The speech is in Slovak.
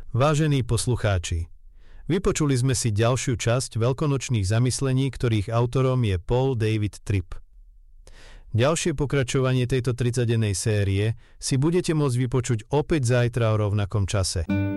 Vážení poslucháči, vypočuli sme si ďalšiu časť veľkonočných zamyslení, ktorých autorom je Paul David Tripp. Ďalšie pokračovanie tejto 30-dennej série si budete môcť vypočuť opäť zajtra o rovnakom čase.